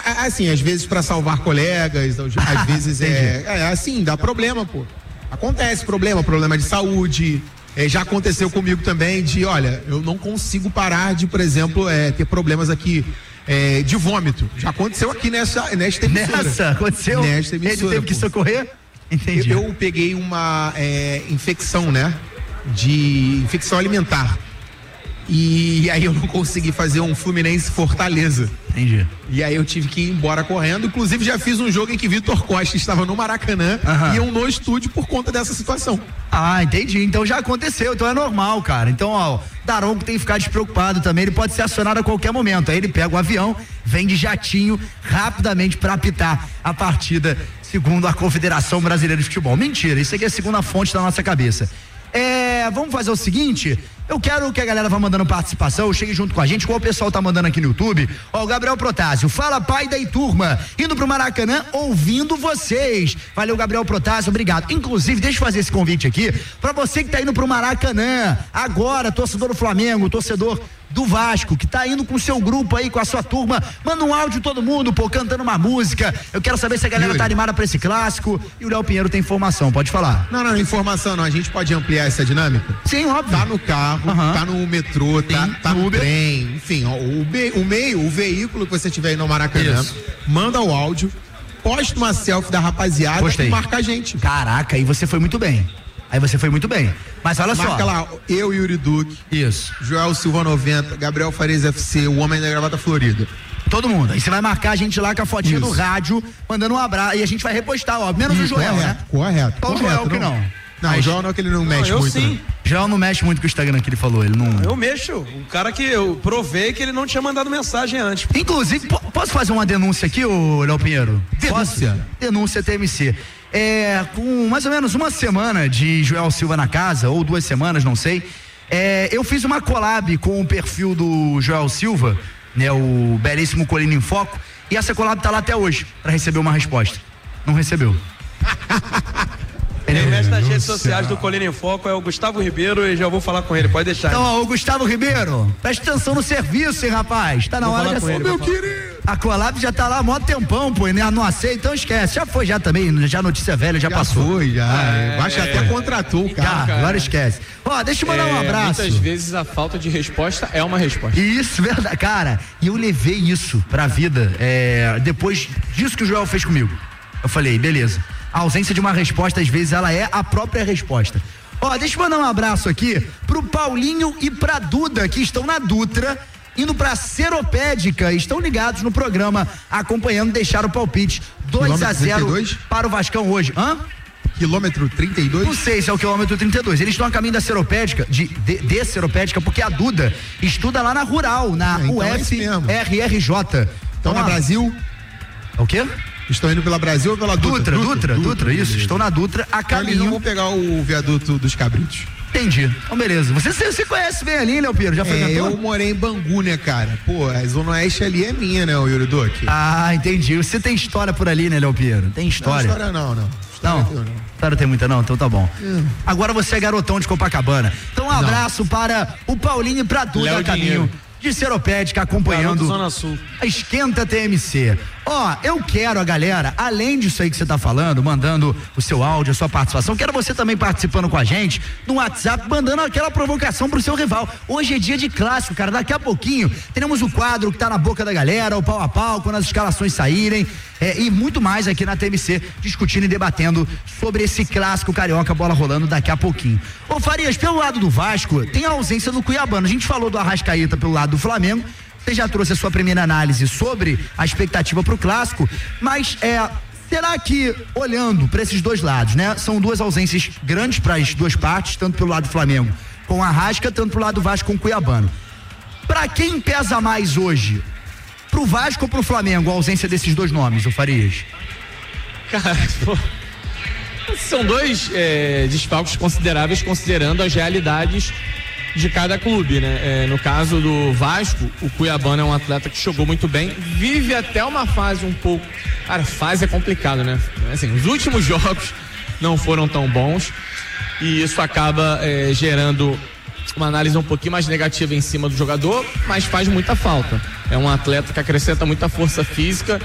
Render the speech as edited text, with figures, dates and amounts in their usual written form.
Assim, às vezes pra salvar colegas, às vezes assim, dá problema, pô. Acontece problema de saúde. Já aconteceu comigo também olha, eu não consigo parar de, por exemplo, ter problemas aqui de vômito. Já aconteceu aqui nesta emissora. Aconteceu? Nesta emissora. Ele teve que socorrer? Entendi. Eu peguei uma infecção, né? De infecção alimentar. E aí eu não consegui fazer um Fluminense Fortaleza. Entendi. E aí eu tive que ir embora correndo. Inclusive já fiz um jogo em que Vitor Costa estava no Maracanã e eu no estúdio por conta dessa situação. Ah, entendi. Então já aconteceu, então é normal, cara. Então, ó, Daronco tem que ficar despreocupado também, ele pode ser acionado a qualquer momento. Aí ele pega o avião, vem de jatinho rapidamente para apitar a partida, segundo a Confederação Brasileira de Futebol. Mentira, isso aqui é a segunda fonte da nossa cabeça. Vamos fazer o seguinte, eu quero que a galera vá mandando participação, chegue junto com a gente, igual o pessoal tá mandando aqui no YouTube. Ó, o Gabriel Protásio, fala pai da turma, indo pro Maracanã, ouvindo vocês. Valeu, Gabriel Protásio, obrigado. Inclusive, deixa eu fazer esse convite aqui, pra você que tá indo pro Maracanã, agora, torcedor do Flamengo, torcedor do Vasco, que tá indo com o seu grupo aí, com a sua turma, manda um áudio todo mundo, pô, cantando uma música. Eu quero saber se a galera tá animada pra esse clássico. E o Léo Pinheiro tem informação, pode falar. Não, informação não, a gente pode ampliar essa dinâmica? Sim, óbvio. Tá no carro, tá no metrô, tá no trem, enfim, ó, o veículo que você tiver aí no Maracanã, manda o áudio, posta uma selfie da rapaziada e marca a gente. Caraca, aí você foi muito bem. Mas olha só. Marca lá, eu e Yuri Duque. Isso. Joel Silva 90, Gabriel Farias FC, o Homem da Gravata Florida. Todo mundo. Aí você vai marcar a gente lá com a fotinha do rádio, mandando um abraço. E a gente vai repostar, ó. Menos o Joel, né? Correto. Só o Joel que não. Não, o Joel não é que ele não mexe muito. Sim. Né? Joel não mexe muito com o Instagram que ele falou. Ele não. Eu mexo. O cara que eu provei que ele não tinha mandado mensagem antes. Inclusive, posso fazer uma denúncia aqui, ô Léo Pinheiro? Denúncia? Denúncia TMC. Com mais ou menos uma semana de Joel Silva na casa, ou 2 semanas, não sei, eu fiz uma collab com o perfil do Joel Silva, né, o belíssimo Colina em Foco, e essa collab tá lá até hoje, pra receber uma resposta. Não recebeu. O resto das redes sociais do Colina em Foco é o Gustavo Ribeiro e já vou falar com ele, pode deixar. Então, ó, o Gustavo Ribeiro, presta atenção no serviço, hein, rapaz. Tá na hora de acertar. Meu querido. A collab já tá lá há mó tempão, pô, né? Não aceita, então esquece. Já foi, já também, já notícia velha, já passou. Foi, já. Baixa até contratou o cara. Agora esquece. Ó, deixa eu mandar um abraço. Muitas vezes a falta de resposta é uma resposta. Isso, verdade. Cara, e eu levei isso pra vida, depois disso que o Joel fez comigo. Eu falei, beleza. A ausência de uma resposta, às vezes, ela é a própria resposta. Ó, deixa eu mandar um abraço aqui pro Paulinho e pra Duda, que estão na Dutra, indo pra Seropédica, estão ligados no programa, acompanhando, deixaram o palpite 2-0 para o Vascão hoje. Quilômetro 32? Não sei se é o quilômetro 32. Eles estão a caminho da Seropédica, de Seropédica, porque a Duda estuda lá na Rural, na UFRRJ. Então na Brasil? O quê? Estão indo pela Brasil ou pela Dutra? Dutra, isso. Estão na Dutra a caminho. Eles não vão pegar o viaduto dos Cabritos. Entendi. Então, beleza. Você conhece bem ali, Léo Pinheiro? Já frequentou? Eu morei em Bangu, né, cara? Pô, a Zona Oeste ali é minha, né, o Yuri Duque? Ah, entendi. Você tem história por ali, né, Léo Pinheiro? Tem história? Não, história não. História tem muita não? Então tá bom. Agora você é garotão de Copacabana. Então um abraço para o Paulinho e pra Duda a caminho de Seropédica, acompanhando Zona Sul. a Esquenta TMC. Ó, eu quero a galera, além disso aí que você tá falando, mandando o seu áudio, a sua participação, quero você também participando com a gente no WhatsApp, mandando aquela provocação pro seu rival. Hoje é dia de clássico, cara, daqui a pouquinho teremos o quadro que tá na boca da galera, o pau a pau, quando as escalações saírem, e muito mais aqui na TMC, discutindo e debatendo sobre esse clássico carioca, bola rolando daqui a pouquinho. Ô Farias, pelo lado do Vasco, tem a ausência do Cuiabano, a gente falou do Arrascaeta pelo lado do Flamengo. Você já trouxe a sua primeira análise sobre a expectativa para o clássico, mas será que, olhando para esses dois lados, né? São duas ausências grandes para as duas partes, tanto pelo lado do Flamengo com a Arrasca, tanto pelo lado do Vasco com o Cuiabano. Para quem pesa mais hoje? Pro Vasco ou pro Flamengo a ausência desses dois nomes, o Farias? Cara, são dois desfalques consideráveis, considerando as realidades de cada clube, né? No caso do Vasco, o Cuiabano é um atleta que jogou muito bem, vive até uma fase um pouco... Cara, fase é complicado, né? Assim, os últimos jogos não foram tão bons e isso acaba gerando uma análise um pouquinho mais negativa em cima do jogador, mas faz muita falta. É um atleta que acrescenta muita força física